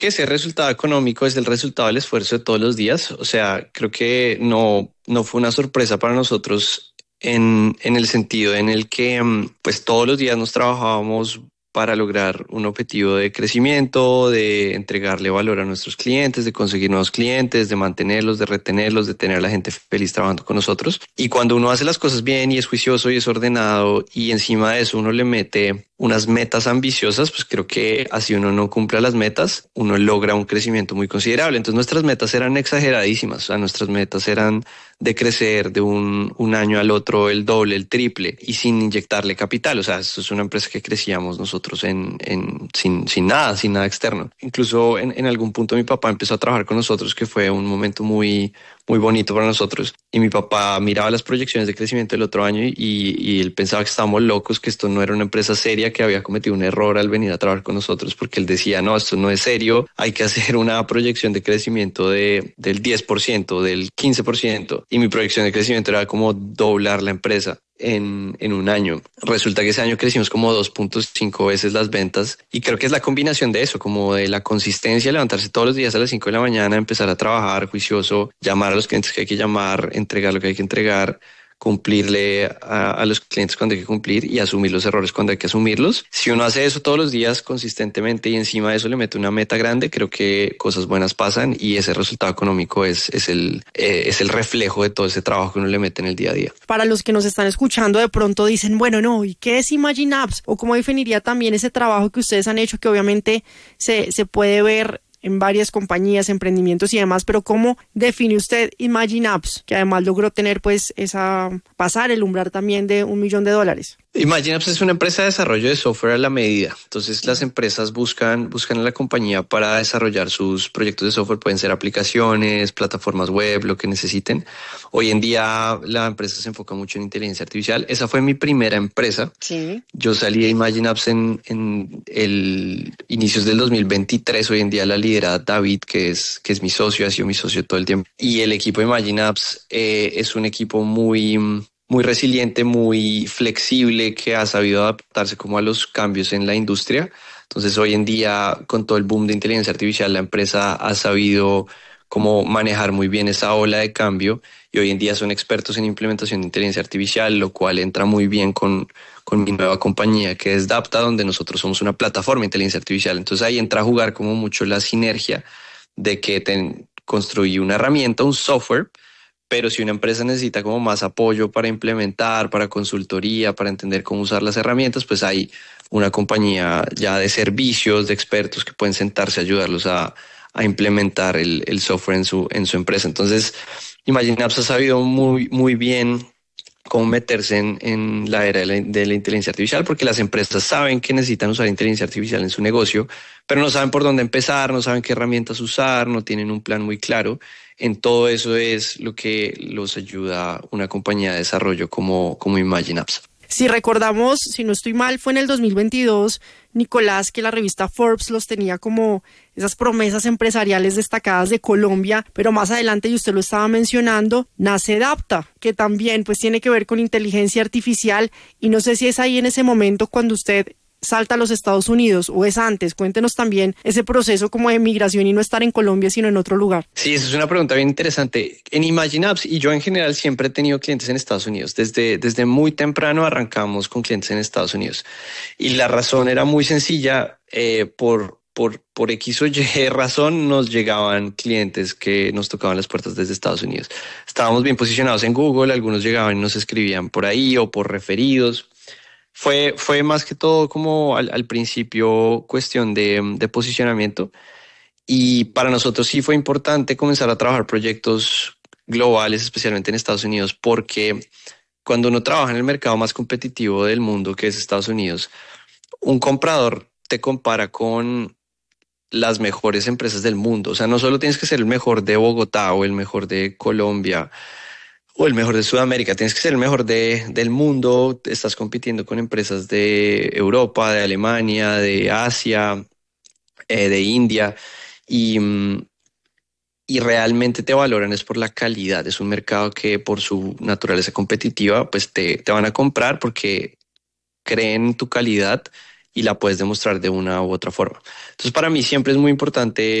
que ese resultado económico es el resultado del esfuerzo de todos los días. O sea, creo que no fue una sorpresa para nosotros en el sentido en el que pues todos los días nos trabajábamos para lograr un objetivo de crecimiento, de entregarle valor a nuestros clientes, de conseguir nuevos clientes, de mantenerlos, de retenerlos, de tener a la gente feliz trabajando con nosotros. Y cuando uno hace las cosas bien y es juicioso y es ordenado y encima de eso uno le mete unas metas ambiciosas, pues creo que así uno no cumpla las metas, uno logra un crecimiento muy considerable. Entonces nuestras metas eran exageradísimas, o sea, nuestras metas eran de crecer de un año al otro el doble, el triple y sin inyectarle capital. O sea, esto es una empresa que crecíamos nosotros sin nada externo. Incluso en algún punto mi papá empezó a trabajar con nosotros, que fue un momento muy bonito para nosotros. Y mi papá miraba las proyecciones de crecimiento del otro año y él pensaba que estábamos locos, que esto no era una empresa seria, que había cometido un error al venir a trabajar con nosotros, porque él decía, no, esto no es serio, hay que hacer una proyección de crecimiento del 10%, del 15%, y mi proyección de crecimiento era como doblar la empresa en un año. Resulta que ese año crecimos como 2.5 veces las ventas y creo que es la combinación de eso, como de la consistencia, levantarse todos los días a las 5 de la mañana, empezar a trabajar juicioso, llamar a los clientes que hay que llamar, entregar lo que hay que entregar, cumplirle a los clientes cuando hay que cumplir y asumir los errores cuando hay que asumirlos. Si uno hace eso todos los días consistentemente y encima de eso le mete una meta grande, creo que cosas buenas pasan y ese resultado económico es el reflejo de todo ese trabajo que uno le mete en el día a día. Para los que nos están escuchando de pronto dicen, bueno, no, ¿y qué es Imagine Apps? O cómo definiría también ese trabajo que ustedes han hecho, que obviamente se puede ver en varias compañías, emprendimientos y demás, pero ¿cómo define usted Imagine Apps? Que además logró tener pues pasar el umbral también de $1.000.000. Imagine Apps es una empresa de desarrollo de software a la medida. Entonces las empresas buscan a la compañía para desarrollar sus proyectos de software. Pueden ser aplicaciones, plataformas web, lo que necesiten. Hoy en día la empresa se enfoca mucho en inteligencia artificial. Esa fue mi primera empresa. Sí. Yo salí de Imagine Apps en el inicios del 2023. Hoy en día la lidera David, que es mi socio, ha sido mi socio todo el tiempo. Y el equipo de Imagine Apps es un equipo muy resiliente, muy flexible, que ha sabido adaptarse como a los cambios en la industria. Entonces hoy en día, con todo el boom de inteligencia artificial, la empresa ha sabido cómo manejar muy bien esa ola de cambio y hoy en día son expertos en implementación de inteligencia artificial, lo cual entra muy bien con mi nueva compañía que es Dapta, donde nosotros somos una plataforma de inteligencia artificial. Entonces ahí entra a jugar como mucho la sinergia de que construí una herramienta, un software, pero si una empresa necesita como más apoyo para implementar, para consultoría, para entender cómo usar las herramientas, pues hay una compañía ya de servicios, de expertos que pueden sentarse a ayudarlos a implementar el software en su empresa. Entonces, Imagine Apps ha sabido muy bien cómo meterse en la era de la inteligencia artificial, porque las empresas saben que necesitan usar inteligencia artificial en su negocio, pero no saben por dónde empezar, no saben qué herramientas usar, no tienen un plan muy claro. En todo eso es lo que los ayuda una compañía de desarrollo como Imagine Apps. Si recordamos, si no estoy mal, fue en el 2022, Nicolás, que la revista Forbes los tenía como esas promesas empresariales destacadas de Colombia, pero más adelante, y usted lo estaba mencionando, nace Dapta, que también pues tiene que ver con inteligencia artificial, y no sé si es ahí en ese momento cuando usted salta a los Estados Unidos o es antes. Cuéntenos también ese proceso como de migración y no estar en Colombia sino en otro lugar. Sí, esa es una pregunta bien interesante. En Imagine Apps y yo en general siempre he tenido clientes en Estados Unidos. Desde muy temprano arrancamos con clientes en Estados Unidos y la razón era muy sencilla. Por X o Y razón nos llegaban clientes que nos tocaban las puertas desde Estados Unidos. Estábamos bien posicionados en Google, algunos llegaban y nos escribían por ahí o por referidos. Fue más que todo como al principio cuestión de posicionamiento y para nosotros sí fue importante comenzar a trabajar proyectos globales, especialmente en Estados Unidos, porque cuando uno trabaja en el mercado más competitivo del mundo, que es Estados Unidos, un comprador te compara con las mejores empresas del mundo. O sea, no solo tienes que ser el mejor de Bogotá o el mejor de Colombia o el mejor de Sudamérica, tienes que ser el mejor del mundo. Estás compitiendo con empresas de Europa, de Alemania, de Asia, de India y, y realmente te valoran es por la calidad. Es un mercado que por su naturaleza competitiva pues te van a comprar porque creen en tu calidad y la puedes demostrar de una u otra forma. Entonces para mí siempre es muy importante